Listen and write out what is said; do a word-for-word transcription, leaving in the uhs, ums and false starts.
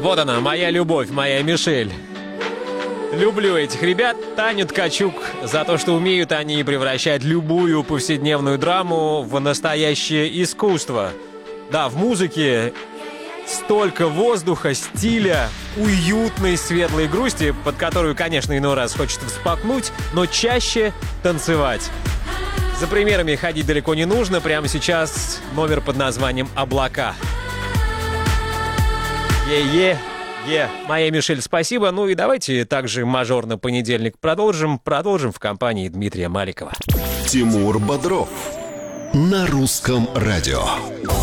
Вот она, моя любовь, моя Мишель. Люблю этих ребят, Таню Ткачук, за то, что умеют они превращать любую повседневную драму в настоящее искусство. Да, в музыке столько воздуха, стиля, уютной, светлой грусти, под которую, конечно, иной раз хочется всплакнуть, но чаще танцевать. За примерами ходить далеко не нужно, прямо сейчас номер под названием «Облака». Е-е. Е, yeah. Моя Мишель, спасибо. Ну и давайте также мажорно понедельник продолжим. Продолжим в компании Дмитрия Маликова. Тимур Бодров на русском радио.